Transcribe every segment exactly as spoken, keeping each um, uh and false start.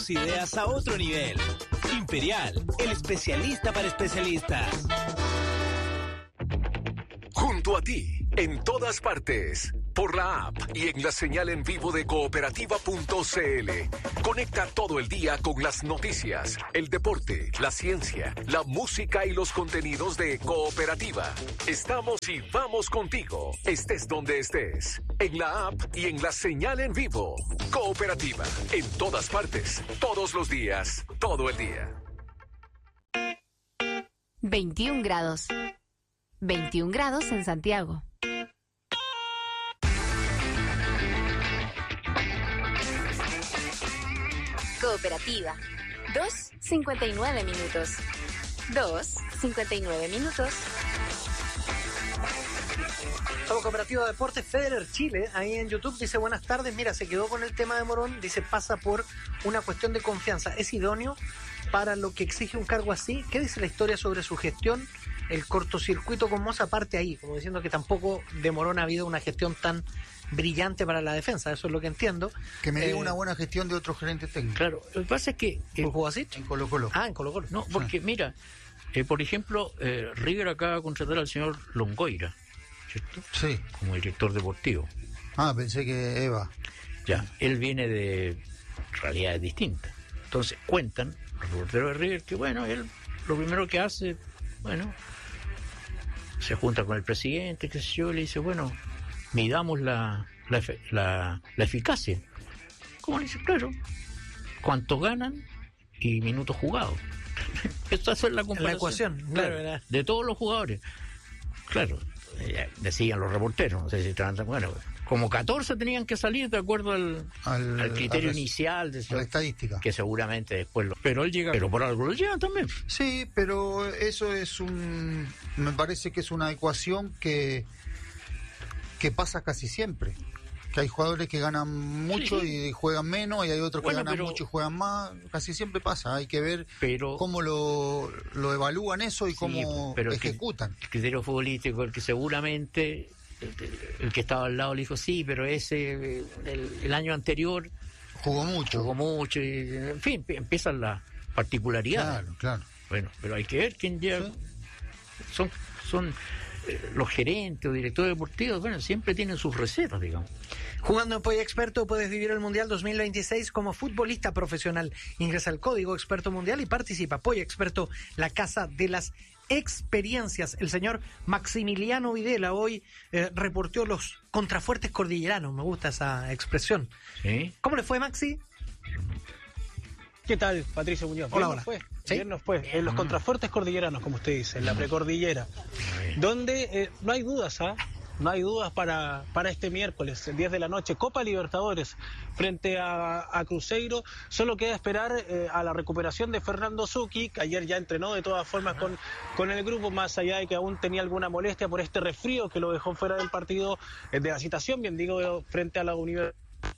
tus ideas a otro nivel. Imperial, el especialista para especialistas. Junto a ti, en todas partes, por la app y en la señal en vivo de cooperativa punto c l. Conecta todo el día con las noticias, el deporte, la ciencia, la música y los contenidos de Cooperativa. Estamos y vamos contigo, estés donde estés, en la app y en la señal en vivo. Cooperativa, en todas partes, todos los días, todo el día. veintiún grados. veintiún grados en Santiago. Cooperativa. dos cincuenta y nueve minutos. dos cincuenta y nueve minutos. Somos Cooperativa Deportes. Federer Chile, ahí en YouTube, dice buenas tardes. Mira, se quedó con el tema de Morón. Dice, pasa por una cuestión de confianza. ¿Es idóneo para lo que exige un cargo así? ¿Qué dice la historia sobre su gestión? El cortocircuito con Moza parte ahí, como diciendo que tampoco de Morón ha habido una gestión tan brillante para la defensa. Eso es lo que entiendo. Que me diga eh, una buena gestión de otro gerente técnico. Claro, lo que pasa es que... Eh, ¿Por Jugasic? En Colo Colo. Ah, en Colo Colo. No, porque mira, eh, por ejemplo, eh, River acaba de contratar al señor Longoira, ¿cierto? Sí. Como director deportivo. Ah, pensé que Eva. Ya, él viene de realidades distintas. Entonces cuentan los reporteros de River que, bueno, él lo primero que hace, bueno, se junta con el presidente, qué sé yo, y le dice, bueno, midamos la, la, la, la eficacia. ¿Cómo le dice? Claro, cuánto ganan y minutos jugados. Esa es la comparación. La ecuación, claro, claro, de todos los jugadores. Claro, decían los reporteros, no sé si estaban, bueno, como catorce tenían que salir de acuerdo al, al, al criterio al inicial de a la estadística, que seguramente después lo, pero él llega, pero por algo lo llevan también. Sí, pero eso es un, me parece que es una ecuación que que pasa casi siempre, que hay jugadores que ganan mucho sí, y juegan menos, y hay otros bueno, que ganan pero, mucho y juegan más. Casi siempre pasa, hay que ver pero, cómo lo, lo evalúan eso y sí, cómo pero ejecutan. El, el criterio futbolístico, el que seguramente el, el que estaba al lado le dijo sí, pero ese el, el año anterior jugó mucho, jugó mucho, y, en fin, empiezan las particularidades. Claro, claro. Bueno, pero hay que ver quién ya sí. son son los gerentes o directores deportivos, bueno, siempre tienen sus recetas, digamos. Jugando en Polla Experto puedes vivir el Mundial dos mil veintiséis como futbolista profesional. Ingresa al código Experto Mundial y participa. Polla Experto, la casa de las experiencias. El señor Maximiliano Videla hoy eh, reportó los contrafuertes cordilleranos. Me gusta esa expresión. ¿Sí? ¿Cómo le fue, Maxi? ¿Qué tal, Patricio Muñoz? Hola, bien hola. Nos fue, ¿Sí? bien nos fue. En los contrafuertes cordilleranos, como usted dice, en la precordillera, donde eh, no hay dudas, ¿ah? ¿eh? No hay dudas para, para este miércoles, diez de la noche, Copa Libertadores frente a, a Cruzeiro. Solo queda esperar eh, a la recuperación de Fernando Zucchi, que ayer ya entrenó de todas formas con, con el grupo, más allá de que aún tenía alguna molestia por este resfrío que lo dejó fuera del partido, eh, de la citación, bien digo, frente a la Universidad.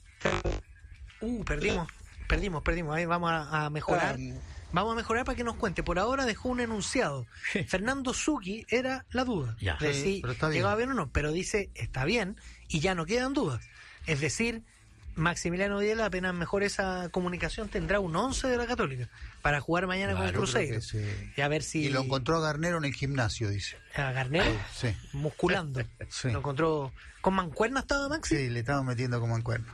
Uh, perdimos. Perdimos, perdimos. Ahí vamos a, a mejorar. Um, vamos a mejorar para que nos cuente. Por ahora dejó un enunciado. Fernando Zucchi era la duda. Ya. De sí, si pero está bien. llegaba bien o no. Pero dice, está bien y ya no quedan dudas. Es decir, Maximiliano Videla, apenas mejor esa comunicación, tendrá un once de la Católica para jugar mañana claro, con el Cruzeiro. Sí. Y a ver si... Y lo encontró a Garnero en el gimnasio, dice. ¿A Garnero? Sí. Musculando. Sí. Lo encontró... ¿Con mancuerna estaba Maxi? Sí, le estaban metiendo como mancuerna.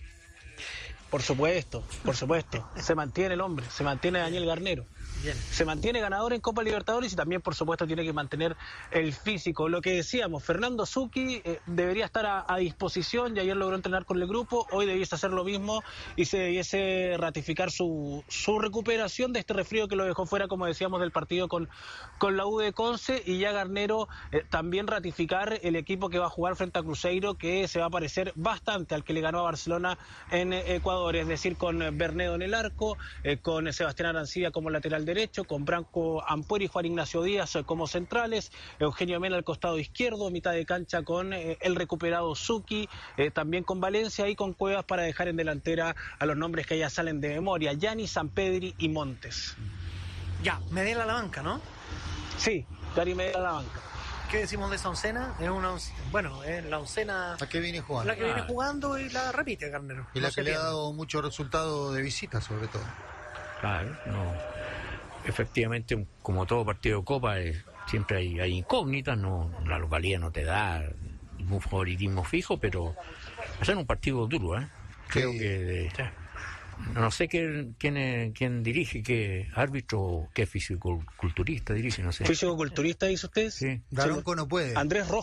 Por supuesto, por supuesto. Se mantiene el hombre, se mantiene Daniel Garnero. Bien. Se mantiene ganador en Copa Libertadores y también, por supuesto, tiene que mantener el físico. Lo que decíamos, Fernando Zucchi eh, debería estar a, a disposición, y ayer logró entrenar con el grupo, hoy debiese hacer lo mismo y se debiese ratificar su, su recuperación de este resfrío que lo dejó fuera, como decíamos, del partido con, con la U de Conce, y ya Garnero eh, también ratificar el equipo que va a jugar frente a Cruzeiro, que se va a parecer bastante al que le ganó a Barcelona en eh, Ecuador, es decir, con Bernedo en el arco, eh, con Sebastián Arancibia como lateral derecho, con Branco Ampuero y Juan Ignacio Díaz eh, como centrales, Eugenio Mena al costado izquierdo, mitad de cancha con eh, el recuperado Zucchi, eh, también con Valencia y con Cuevas para dejar en delantera a los nombres que ya salen de memoria, Gianni, Sampedri y Montes. Ya, Medela a la banca, ¿no? Sí, Gary Medela a la banca. ¿Qué decimos de esa oncena? Es una once- bueno, es la oncena ¿A qué viene jugando? la que viene Ah. jugando y la repite Garnero. Y No la se que le ha pierde. dado mucho resultado de visita, sobre todo. Claro, no. Efectivamente, como todo partido de Copa, es- siempre hay, hay incógnitas, no, la localidad no te da ningún favoritismo fijo, pero va a ser un partido duro, ¿eh? Creo Sí. que de- no sé quién, quién, es- quién dirige, qué árbitro, qué fisicoculturista dirige, no sé. ¿Físico-culturista, dice usted? Sí. Daronco no puede. Andrés Rojas.